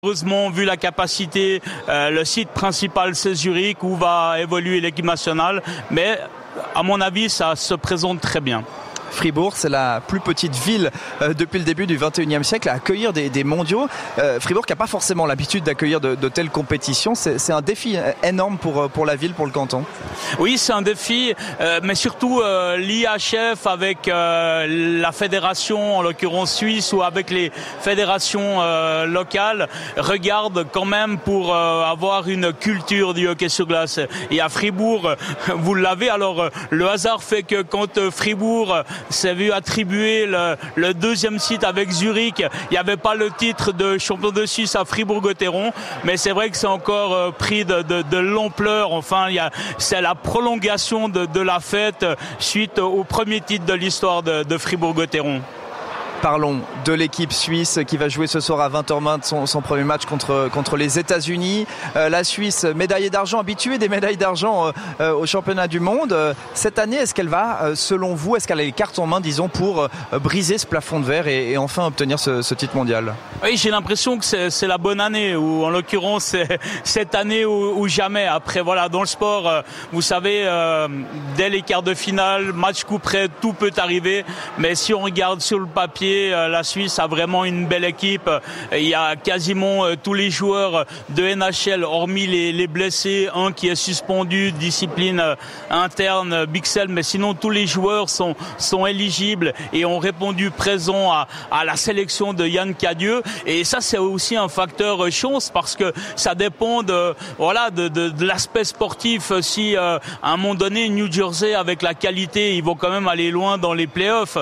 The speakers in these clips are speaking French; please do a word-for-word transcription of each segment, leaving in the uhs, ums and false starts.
Heureusement, vu la capacité, euh, le site principal c'est Zurich où va évoluer l'équipe nationale, mais à mon avis ça se présente très bien. Fribourg, c'est la plus petite ville euh, depuis le début du vingt et unième siècle à accueillir des, des mondiaux. Euh, Fribourg qui n'a pas forcément l'habitude d'accueillir de, de telles compétitions. C'est, c'est un défi énorme pour, pour la ville, pour le canton. Oui, c'est un défi, euh, mais surtout euh, l'I H F avec euh, la fédération, en l'occurrence suisse, ou avec les fédérations euh, locales, regarde quand même pour euh, avoir une culture du hockey sur glace. Et à Fribourg, vous l'avez, alors le hasard fait que quand euh, Fribourg s'est vu attribuer le, le deuxième site avec Zurich, il n'y avait pas le titre de champion de Suisse à Fribourg-Gotteron, mais c'est vrai que c'est encore euh, pris de, de, de l'ampleur. Enfin, il y a, c'est la prolongation de, de la fête suite au premier titre de l'histoire de, de Fribourg-Gotteron. Parlons de l'équipe suisse qui va jouer ce soir à vingt heures vingt son, son premier match contre, contre les États-Unis. Euh, la Suisse, médaillée d'argent, habituée des médailles d'argent euh, euh, au championnat du monde. Euh, cette année, est-ce qu'elle va, euh, selon vous, est-ce qu'elle a les cartes en main, disons, pour euh, briser ce plafond de verre et, et enfin obtenir ce, ce titre mondial? Oui, j'ai l'impression que c'est, c'est la bonne année, ou en l'occurrence, c'est cette année ou, ou jamais. Après, voilà, dans le sport, euh, vous savez, euh, dès les quarts de finale, match coup près, tout peut arriver. Mais si on regarde sur le papier, la Suisse a vraiment une belle équipe. Il y a quasiment tous les joueurs de N H L, hormis les, les blessés, un qui est suspendu, discipline interne, Bixel, mais sinon tous les joueurs sont, sont éligibles et ont répondu présent à, à la sélection de Yann Cadieux. Et ça, c'est aussi un facteur chance parce que ça dépend de, voilà, de, de, de l'aspect sportif. Si euh, à un moment donné, New Jersey, avec la qualité, ils vont quand même aller loin dans les playoffs.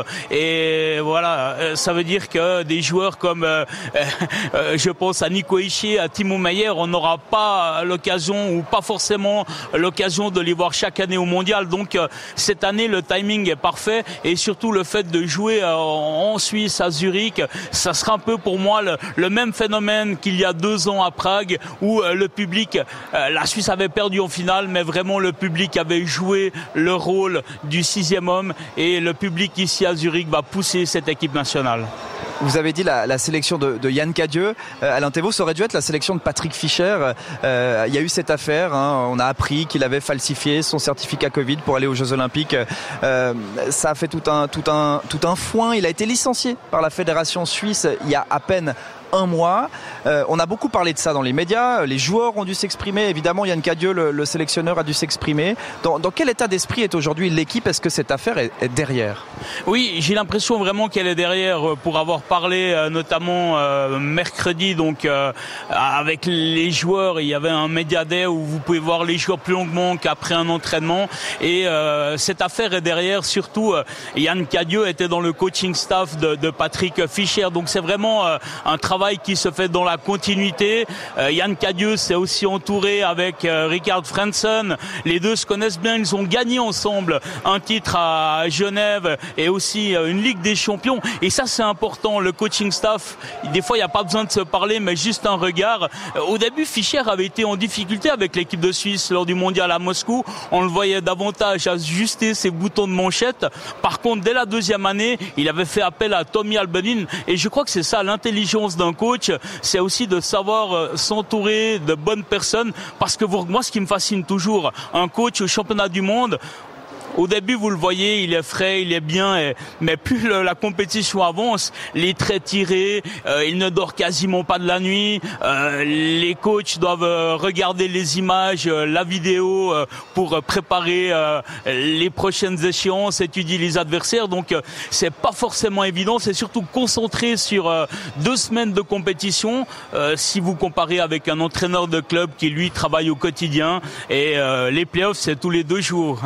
Et voilà, ça veut dire que des joueurs comme, euh, euh, je pense à Nico Hischier, à Timo Meier, on n'aura pas l'occasion ou pas forcément l'occasion de les voir chaque année au mondial. Donc euh, cette année, le timing est parfait et surtout le fait de jouer euh, en Suisse, à Zurich, ça sera un peu pour moi le, le même phénomène qu'il y a deux ans à Prague où euh, le public, euh, la Suisse avait perdu en finale, mais vraiment le public avait joué le rôle du sixième homme et le public ici à Zurich va pousser cette équipe nationale. Vous avez dit la, la sélection de, de Yann Cadieux. Euh, Alain Thévault, ça aurait dû être la sélection de Patrick Fischer. Euh, il y a eu cette affaire. Hein, on a appris qu'il avait falsifié son certificat Covid pour aller aux Jeux Olympiques. Euh, ça a fait tout un, tout un, tout un foin. Il a été licencié par la fédération suisse il y a à peine un mois. Euh, on a beaucoup parlé de ça dans les médias. Les joueurs ont dû s'exprimer. Évidemment, Yann Cadieux, le, le sélectionneur, a dû s'exprimer. Dans, dans quel état d'esprit est aujourd'hui l'équipe? Est-ce que cette affaire est, est derrière? Oui, j'ai l'impression vraiment qu'elle est derrière pour avoir parlé euh, notamment euh, mercredi donc euh, avec les joueurs. Il y avait un Media Day où vous pouvez voir les joueurs plus longuement qu'après un entraînement. Et euh, cette affaire est derrière. Surtout, euh, Yann Cadieux était dans le coaching staff de, de Patrick Fischer. Donc c'est vraiment euh, un travail qui se fait dans la continuité. Euh, Yann Cadieux s'est aussi entouré avec euh, Richard Frentzen. Les deux se connaissent bien. Ils ont gagné ensemble un titre à Genève et aussi euh, une Ligue des Champions. Et ça, c'est important. Le coaching staff, des fois, il n'y a pas besoin de se parler, mais juste un regard. Euh, au début, Fischer avait été en difficulté avec l'équipe de Suisse lors du mondial à Moscou. On le voyait davantage ajuster ses boutons de manchette. Par contre, dès la deuxième année, il avait fait appel à Tommy Albenin. Et je crois que c'est ça, l'intelligence d'un coach, c'est aussi de savoir s'entourer de bonnes personnes, parce que vous, moi ce qui me fascine toujours, un coach au championnat du monde, au début, vous le voyez, il est frais, il est bien, et, mais plus le, la compétition avance, les traits tirés, euh, il ne dort quasiment pas de la nuit, euh, les coachs doivent euh, regarder les images, euh, la vidéo euh, pour euh, préparer euh, les prochaines échéances, étudier les adversaires. Donc, euh, c'est pas forcément évident. C'est surtout concentré sur euh, deux semaines de compétition. Euh, si vous comparez avec un entraîneur de club qui lui travaille au quotidien, et euh, les playoffs, c'est tous les deux jours.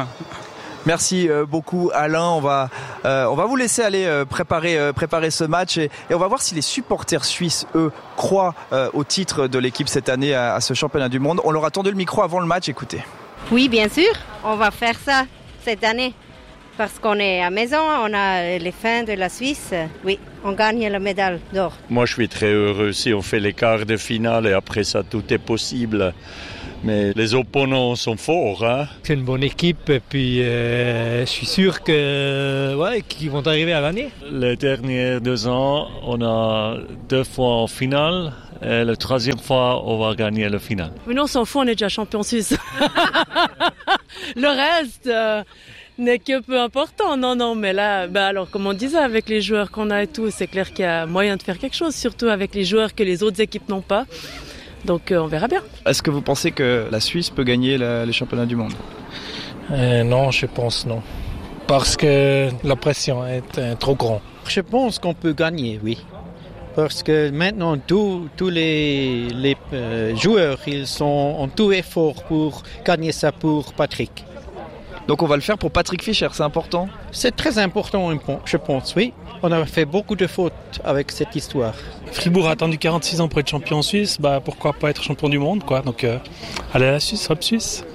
Merci beaucoup Alain, on va, euh, on va vous laisser aller euh, préparer, euh, préparer ce match et, et on va voir si les supporters suisses, eux, croient euh, au titre de l'équipe cette année à, à ce championnat du monde. On leur a tendu le micro avant le match, écoutez. Oui, bien sûr, on va faire ça cette année parce qu'on est à maison, on a les fins de la Suisse, oui, on gagne la médaille d'or. Moi je suis très heureux si on fait les quarts de finale et après ça tout est possible. Mais les opponents sont forts. Hein. C'est une bonne équipe et puis euh, je suis sûr que, ouais, qu'ils vont arriver à gagner. Les derniers deux ans, on a deux fois en finale Et la troisième fois, on va gagner le final. Mais non, on s'en fout, on est déjà champion suisse. Le reste euh, n'est que peu important. Non, non, mais là, bah alors, comme on disait, avec les joueurs qu'on a et tout, c'est clair qu'il y a moyen de faire quelque chose, surtout avec les joueurs que les autres équipes n'ont pas. Donc, euh, on verra bien. Est-ce que vous pensez que la Suisse peut gagner la, les championnats du monde ? Euh, non, je pense non. Parce que la pression est euh, trop grande. Je pense qu'on peut gagner, oui. Parce que maintenant, tous, tous les, les euh, joueurs, ils sont en tout effort pour gagner ça pour Patrick. Donc on va le faire pour Patrick Fischer, c'est important ? C'est très important, je pense, oui. On a fait beaucoup de fautes avec cette histoire. Fribourg a attendu quarante-six ans pour être champion en Suisse, bah pourquoi pas être champion du monde, quoi. Donc euh, allez à la Suisse, hop Suisse.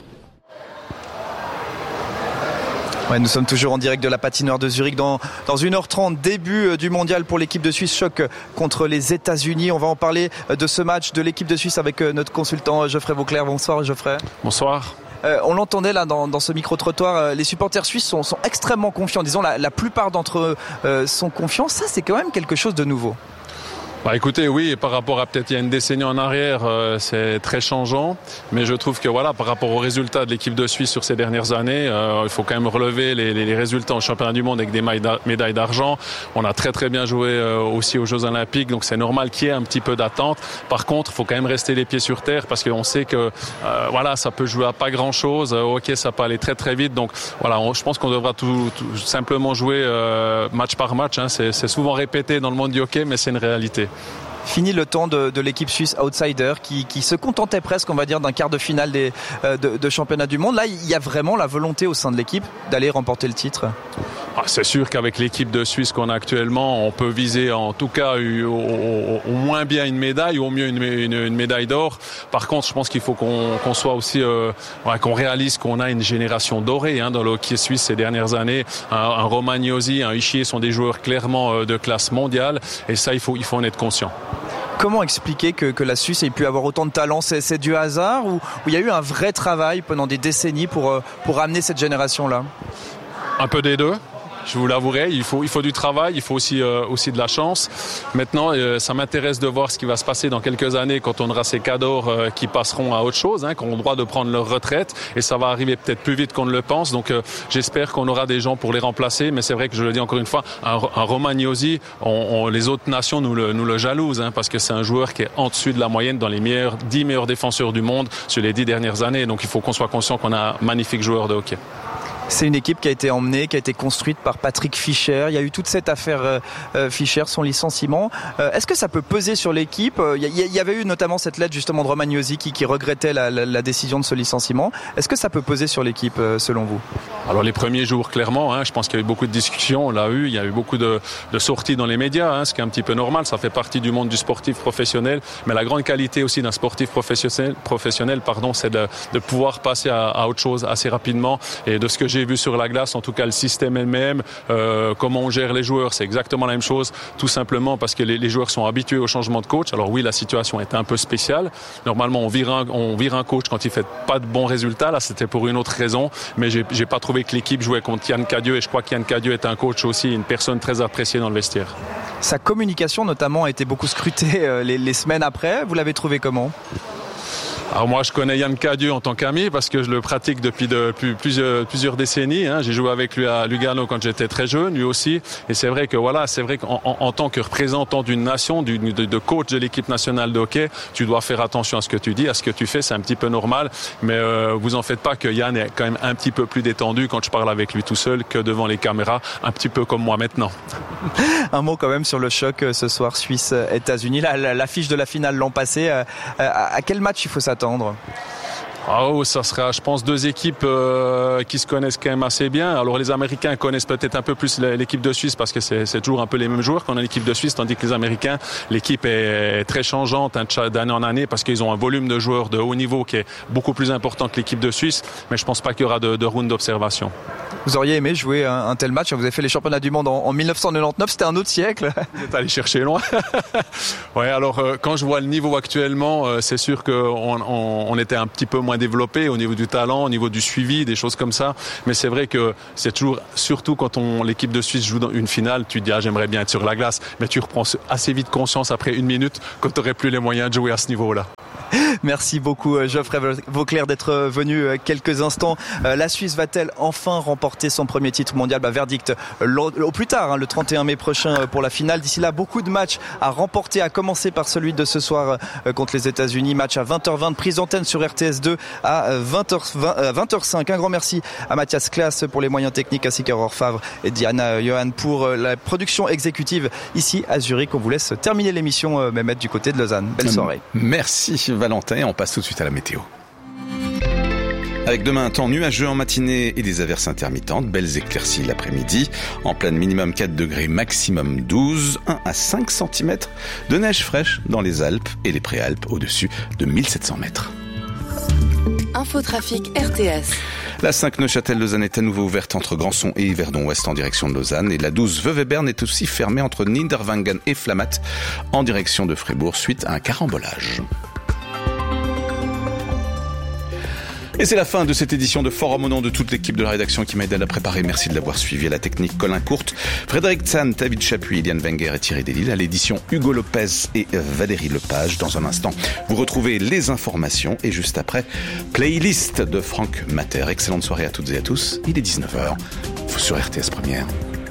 Ouais, nous sommes toujours en direct de la patinoire de Zurich dans, dans une heure trente, début du mondial pour l'équipe de Suisse, choc contre les États-Unis. On va en parler de ce match de l'équipe de Suisse avec notre consultant Geoffrey Vauclair. Bonsoir Geoffrey. Bonsoir. Euh, on l'entendait là dans, dans ce micro-trottoir, euh, les supporters suisses sont, sont extrêmement confiants. Disons, la, la plupart d'entre eux euh, sont confiants. Ça, c'est quand même quelque chose de nouveau. Bah écoutez, oui, par rapport à peut-être il y a une décennie en arrière, euh, c'est très changeant. Mais je trouve que voilà, par rapport aux résultats de l'équipe de Suisse sur ces dernières années, euh, il faut quand même relever les, les, les résultats au championnat du monde avec des médailles d'argent. On a très très bien joué euh, aussi aux Jeux Olympiques, donc c'est normal qu'il y ait un petit peu d'attente. Par contre, il faut quand même rester les pieds sur terre parce qu'on sait que euh, voilà, ça peut jouer à pas grand-chose. Euh, ok, ça peut aller très très vite. Donc voilà, on, je pense qu'on devra tout, tout simplement jouer euh, match par match. Hein. C'est, c'est souvent répété dans le monde du hockey, mais c'est une réalité. Fini le temps de, de l'équipe suisse outsider qui, qui se contentait presque, on va dire, d'un quart de finale des, euh, de, de championnat du monde. Là, il y a vraiment la volonté au sein de l'équipe d'aller remporter le titre. Ah, c'est sûr qu'avec l'équipe de Suisse qu'on a actuellement, on peut viser en tout cas au, au, au moins bien une médaille ou au mieux une, une, une médaille d'or. Par contre, je pense qu'il faut qu'on, qu'on soit aussi, euh, ouais, qu'on réalise qu'on a une génération dorée hein, dans le hockey suisse ces dernières années. Un, un Romagnosi, un Ischier sont des joueurs clairement euh, de classe mondiale et ça, il faut, il faut en être conscient. Comment expliquer que, que la Suisse ait pu avoir autant de talent ? C'est, c'est du hasard ou, ou il y a eu un vrai travail pendant des décennies pour, pour amener cette génération-là ? Un peu des deux. Je vous l'avouerai, il faut, il faut du travail, il faut aussi, euh, aussi de la chance. Maintenant, euh, ça m'intéresse de voir ce qui va se passer dans quelques années quand on aura ces cadors euh, qui passeront à autre chose, hein, qui auront le droit de prendre leur retraite. Et ça va arriver peut-être plus vite qu'on ne le pense. Donc euh, j'espère qu'on aura des gens pour les remplacer. Mais c'est vrai que je le dis encore une fois, un, un Romagnosi, on, on, les autres nations nous le, nous le jalousent, hein, parce que c'est un joueur qui est en dessus de la moyenne dans les meilleurs, dix meilleurs défenseurs du monde sur les dix dernières années. Donc il faut qu'on soit conscient qu'on a un magnifique joueur de hockey. C'est une équipe qui a été emmenée, qui a été construite par Patrick Fischer. Il y a eu toute cette affaire euh, Fischer, son licenciement. Euh, est-ce que ça peut peser sur l'équipe ? Il y, y avait eu notamment cette lettre justement de Romagnosi qui, qui regrettait la, la, la décision de ce licenciement. Est-ce que ça peut peser sur l'équipe euh, selon vous ? Alors les premiers jours, clairement, hein, je pense qu'il y a eu beaucoup de discussions, on l'a eu, il y a eu beaucoup de, de sorties dans les médias, hein, ce qui est un petit peu normal, ça fait partie du monde du sportif professionnel. Mais la grande qualité aussi d'un sportif professionnel, professionnel pardon, c'est de, de pouvoir passer à, à autre chose assez rapidement. Et de ce que j'ai vu sur la glace, en tout cas le système elle-même, euh, comment on gère les joueurs, c'est exactement la même chose, tout simplement parce que les, les joueurs sont habitués au changement de coach. Alors oui, la situation est un peu spéciale. Normalement, on vire un, on vire un coach quand il fait pas de bons résultats. Là, c'était pour une autre raison, mais j'ai, j'ai pas trouvé que l'équipe jouait contre Yann Cadieux et je crois qu'Yann Cadieux est un coach aussi, une personne très appréciée dans le vestiaire. Sa communication notamment a été beaucoup scrutée euh, les, les semaines après. Vous l'avez trouvé comment ? Alors moi je connais Yann Cadieux en tant qu'ami parce que je le pratique depuis de, plus, plusieurs, plusieurs décennies. Hein. J'ai joué avec lui à Lugano quand j'étais très jeune, lui aussi. Et c'est vrai que voilà, c'est vrai qu'en en, en tant que représentant d'une nation, du, de, de coach de l'équipe nationale de hockey, tu dois faire attention à ce que tu dis, à ce que tu fais. C'est un petit peu normal, mais euh, vous en faites pas que Yann est quand même un petit peu plus détendu quand je parle avec lui tout seul que devant les caméras, un petit peu comme moi maintenant. Un mot quand même sur le choc ce soir Suisse-États-Unis. L'affiche de la finale l'an passé. À quel match il faut s'attendre ? Oh, ça sera, je pense, deux équipes euh, qui se connaissent quand même assez bien. Alors les Américains connaissent peut-être un peu plus l'équipe de Suisse parce que c'est, c'est toujours un peu les mêmes joueurs qu'on a l'équipe de Suisse, tandis que les Américains, l'équipe est très changeante d'année en année parce qu'ils ont un volume de joueurs de haut niveau qui est beaucoup plus important que l'équipe de Suisse. Mais je pense pas qu'il y aura de, de round d'observation. Vous auriez aimé jouer un, un tel match ? Vous avez fait les championnats du monde en, en dix-neuf cent quatre-vingt-dix-neuf, c'était un autre siècle. Vous êtes allé chercher loin. Ouais, alors euh, quand je vois le niveau actuellement, euh, c'est sûr qu'on on, on était un petit peu moins à développer au niveau du talent, au niveau du suivi, des choses comme ça. Mais c'est vrai que c'est toujours, surtout quand on, l'équipe de Suisse joue dans une finale, tu te dis ah, j'aimerais bien être sur la glace, mais tu reprends assez vite conscience après une minute que tu n'aurais plus les moyens de jouer à ce niveau-là. Merci beaucoup Geoffrey Vauclair d'être venu quelques instants. La Suisse va-t-elle enfin remporter son premier titre mondial? Bah, verdict au plus tard, hein, le trente et un mai prochain pour la finale. D'ici là, beaucoup de matchs à remporter, à commencer par celui de ce soir contre les États-Unis. Match à vingt heures vingt, prise d'antenne sur R T S deux à vingt heures vingt, vingt heures cinq. Un grand merci à Mathias Klaas pour les moyens techniques, ainsi qu'à Aurore Favre et Diana Johan pour la production exécutive ici à Zurich. On vous laisse terminer l'émission, Mehmet, du côté de Lausanne. Belle soirée. Merci Valentin, on passe tout de suite à la météo. Avec demain un temps nuageux en matinée et des averses intermittentes, belles éclaircies l'après-midi, en pleine minimum quatre degrés, maximum douze, un à cinq centimètres de neige fraîche dans les Alpes et les Préalpes au-dessus de mille sept cents mètres. Infotrafic R T S. La cinq Neuchâtel-Lausanne est à nouveau ouverte entre Grandson et Yverdon-Ouest en direction de Lausanne, et la douze Vevey-Berne est aussi fermée entre Niederwangen et Flamatt en direction de Fribourg suite à un carambolage. Et c'est la fin de cette édition de Forum au nom de toute l'équipe de la rédaction qui m'a aidé à la préparer. Merci de l'avoir suivi. À la technique, Colin Courte, Frédéric Tsan, David Chapuis, Eliane Wenger et Thierry Delisle. À l'édition, Hugo Lopez et Valérie Lepage. Dans un instant, vous retrouvez les informations et juste après, playlist de Franck Mater. Excellente soirée à toutes et à tous. Il est dix-neuf heures sur R T S Première.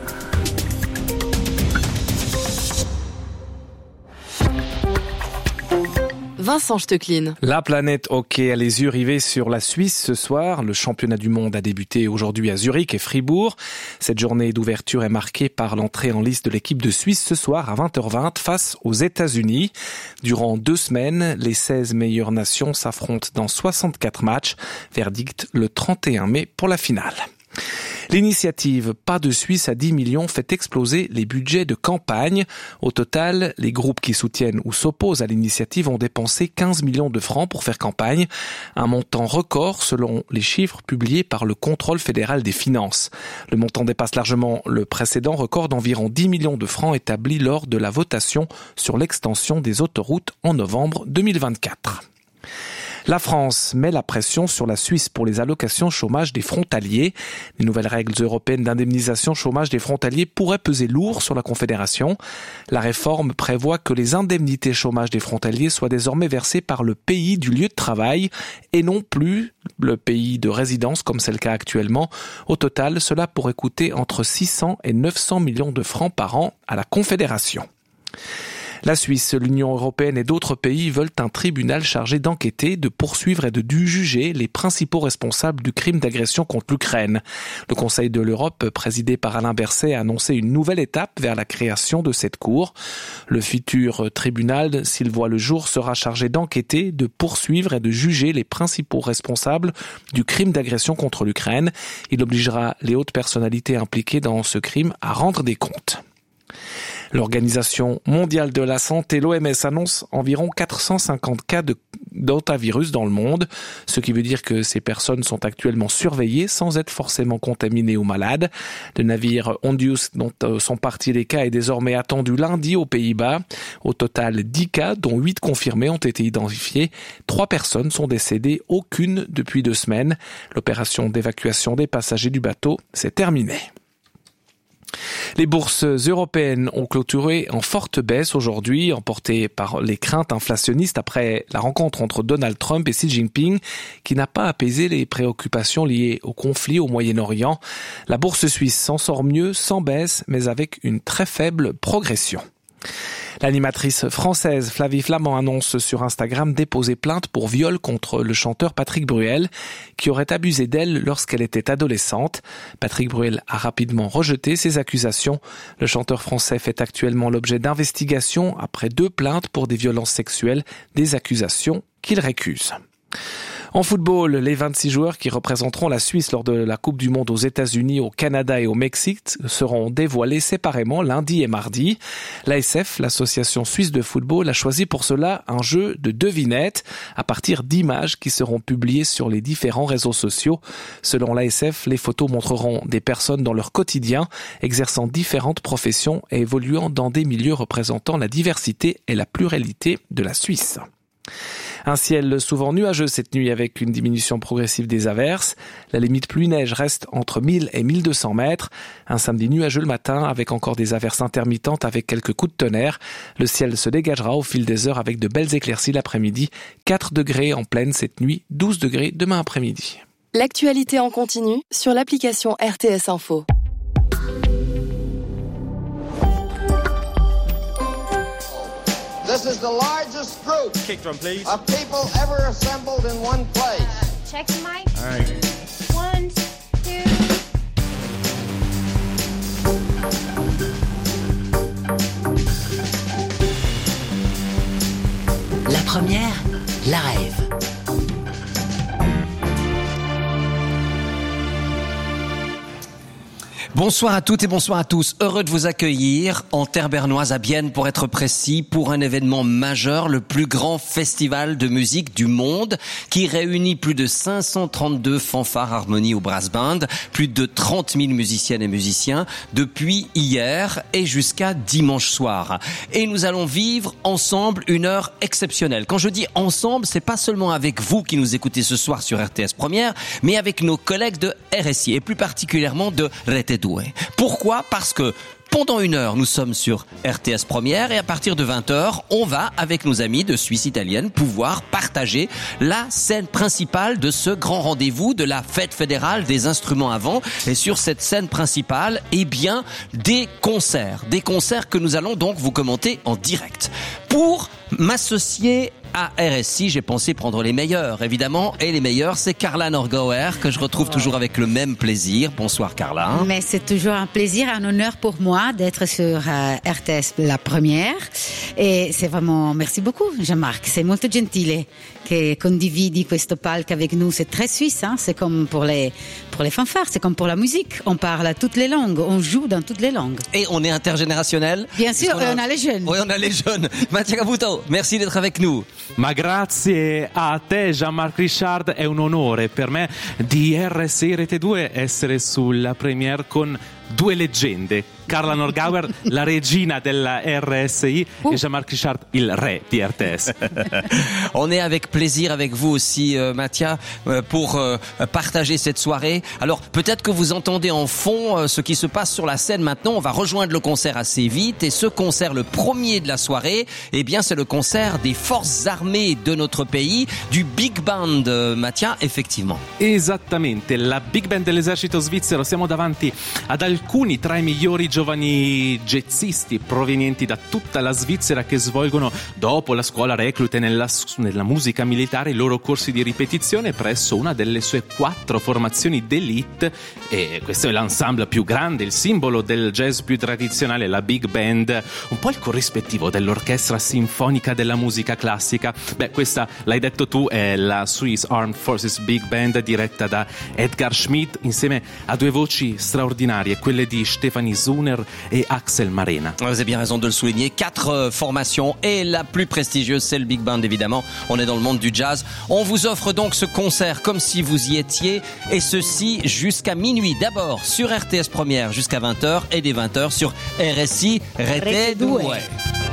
Vincent Stecklin. La planète hockey a les yeux rivés sur la Suisse ce soir. Le championnat du monde a débuté aujourd'hui à Zurich et Fribourg. Cette journée d'ouverture est marquée par l'entrée en liste de l'équipe de Suisse ce soir à vingt heures vingt face aux États-Unis. Durant deux semaines, les seize meilleures nations s'affrontent dans soixante-quatre matchs. Verdict le trente et un mai pour la finale. L'initiative Pas de Suisse à dix millions fait exploser les budgets de campagne. Au total, les groupes qui soutiennent ou s'opposent à l'initiative ont dépensé quinze millions de francs pour faire campagne. Un montant record selon les chiffres publiés par le Contrôle fédéral des finances. Le montant dépasse largement le précédent record d'environ dix millions de francs établi lors de la votation sur l'extension des autoroutes en novembre deux mille vingt-quatre. La France met la pression sur la Suisse pour les allocations chômage des frontaliers. Les nouvelles règles européennes d'indemnisation chômage des frontaliers pourraient peser lourd sur la Confédération. La réforme prévoit que les indemnités chômage des frontaliers soient désormais versées par le pays du lieu de travail et non plus le pays de résidence comme c'est le cas actuellement. Au total, cela pourrait coûter entre six cents et neuf cents millions de francs par an à la Confédération. La Suisse, l'Union européenne et d'autres pays veulent un tribunal chargé d'enquêter, de poursuivre et de juger les principaux responsables du crime d'agression contre l'Ukraine. Le Conseil de l'Europe, présidé par Alain Berset, a annoncé une nouvelle étape vers la création de cette cour. Le futur tribunal, s'il voit le jour, sera chargé d'enquêter, de poursuivre et de juger les principaux responsables du crime d'agression contre l'Ukraine. Il obligera les hautes personnalités impliquées dans ce crime à rendre des comptes. L'Organisation mondiale de la santé, l'O M S, annonce environ quatre cent cinquante cas de d'hantavirus dans le monde, ce qui veut dire que ces personnes sont actuellement surveillées sans être forcément contaminées ou malades. Le navire Ondius, dont sont partis les cas, est désormais attendu lundi aux Pays-Bas. Au total, dix cas, dont huit confirmés, ont été identifiés. Trois personnes sont décédées, aucune depuis deux semaines. L'opération d'évacuation des passagers du bateau s'est terminée. Les bourses européennes ont clôturé en forte baisse aujourd'hui, emportées par les craintes inflationnistes après la rencontre entre Donald Trump et Xi Jinping, qui n'a pas apaisé les préoccupations liées au conflit au Moyen-Orient. La bourse suisse s'en sort mieux, sans baisse, mais avec une très faible progression. L'animatrice française Flavie Flament annonce sur Instagram déposer plainte pour viol contre le chanteur Patrick Bruel, qui aurait abusé d'elle lorsqu'elle était adolescente. Patrick Bruel a rapidement rejeté ces accusations. Le chanteur français fait actuellement l'objet d'investigations après deux plaintes pour des violences sexuelles, des accusations qu'il récuse. En football, les vingt-six joueurs qui représenteront la Suisse lors de la Coupe du Monde aux États-Unis, au Canada et au Mexique seront dévoilés séparément lundi et mardi. L'A S F, l'Association suisse de football, a choisi pour cela un jeu de devinettes à partir d'images qui seront publiées sur les différents réseaux sociaux. Selon l'A S F, les photos montreront des personnes dans leur quotidien, exerçant différentes professions et évoluant dans des milieux représentant la diversité et la pluralité de la Suisse. Un ciel souvent nuageux cette nuit avec une diminution progressive des averses. La limite pluie-neige reste entre mille et mille deux cents mètres. Un samedi nuageux le matin avec encore des averses intermittentes avec quelques coups de tonnerre. Le ciel se dégagera au fil des heures avec de belles éclaircies l'après-midi. quatre degrés en pleine cette nuit, douze degrés demain après-midi. L'actualité en continu sur l'application R T S Info. This is the largest group Kick drum, please. of people ever assembled in one place. Uh, check the mic. All right. One, two. La première, la rêve. Bonsoir à toutes et bonsoir à tous. Heureux de vous accueillir en terre bernoise à Bienne pour être précis pour un événement majeur, le plus grand festival de musique du monde qui réunit plus de cinq cent trente-deux fanfares harmonie ou brass band, plus de trente mille musiciennes et musiciens depuis hier et jusqu'à dimanche soir. Et nous allons vivre ensemble une heure exceptionnelle. Quand je dis ensemble, c'est pas seulement avec vous qui nous écoutez ce soir sur R T S Première, mais avec nos collègues de R S I et plus particulièrement de Rete Due. Pourquoi ? Parce que pendant une heure, nous sommes sur R T S Première et à partir de vingt heures, on va, avec nos amis de Suisse italienne, pouvoir partager la scène principale de ce grand rendez-vous de la fête fédérale des instruments à vent. Et sur cette scène principale, eh bien, des concerts. Des concerts que nous allons donc vous commenter en direct. Pour m'associer à R S I, j'ai pensé prendre les meilleurs, évidemment. Et les meilleurs, c'est Carla Norgauer, que je retrouve toujours avec le même plaisir. Bonsoir Carla. Mais c'est toujours un plaisir, un honneur pour moi d'être sur euh, R T S la première. Et c'est vraiment, merci beaucoup Jean-Marc, c'est molto gentile che condividi questo palco avec nous. C'est très suisse, hein? C'est comme pour les, pour les fanfares, c'est comme pour la musique. On parle toutes les langues, on joue dans toutes les langues. Et on est intergénérationnel. Bien sûr, on et a... on a les jeunes. Oui, on a les jeunes. Mattia Caputo, merci d'être avec nous. Ma grazie a te Jean-Marc Richard, è un onore per me di R S I Rete due essere sulla premiere con due leggende, Carla Norgauer, la regina della R S I, uh. et Jean-Marc Richard, il re di R T S. On est avec plaisir avec vous aussi, euh, Mattia, euh, pour euh, partager cette soirée. Alors, peut-être que vous entendez en fond euh, ce qui se passe sur la scène maintenant. On va rejoindre le concert assez vite. Et ce concert, le premier de la soirée, eh bien, c'est le concert des forces armées de notre pays, du Big Band, euh, Mattia, effectivement. Esattamente, la Big Band dell'esercito svizzero. Siamo davanti ad alcuni tra i migliori giovani jazzisti provenienti da tutta la Svizzera che svolgono dopo la scuola reclute nella, nella musica militare i loro corsi di ripetizione presso una delle sue quattro formazioni d'élite, e questo è l'ensemble più grande, il simbolo del jazz più tradizionale, la Big Band, un po' il corrispettivo dell'orchestra sinfonica della musica classica. Beh, questa l'hai detto tu, è la Swiss Armed Forces Big Band diretta da Edgar Schmidt insieme a due voci straordinarie, quelle di Stefanie Zuner et Axel Marena. Vous avez bien raison de le souligner. Quatre euh, formations et la plus prestigieuse, c'est le Big Band évidemment. On est dans le monde du jazz. On vous offre donc ce concert comme si vous y étiez, et ceci jusqu'à minuit. D'abord sur R T S Première jusqu'à vingt heures et dès vingt heures sur R S I Rete Due.